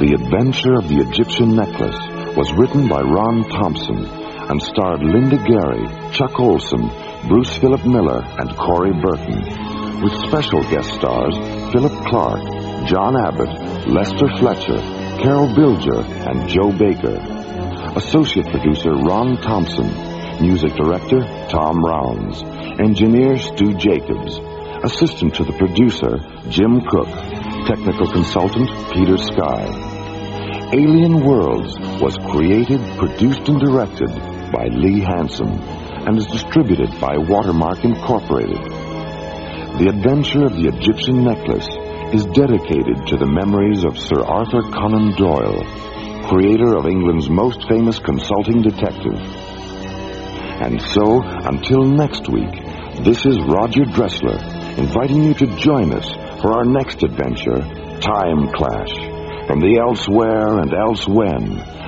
The Adventure of the Egyptian Necklace was written by Ron Thompson and starred Linda Gary, Chuck Olson, Bruce Philip Miller, and Corey Burton, with special guest stars Philip Clark, John Abbott, Lester Fletcher, Carol Bilger, and Joe Baker. Associate producer Ron Thompson. Music director Tom Rounds. Engineer Stu Jacobs. Assistant to the producer Jim Cook. Technical consultant Peter Sky. Alien Worlds was created, produced, and directed by Lee Hansen and is distributed by Watermark Incorporated. The Adventure of the Egyptian Necklace is dedicated to the memories of Sir Arthur Conan Doyle, creator of England's most famous consulting detective. And so, until next week, this is Roger Dressler, inviting you to join us for our next adventure, Time Clash, from the Elsewhere and Elsewhen,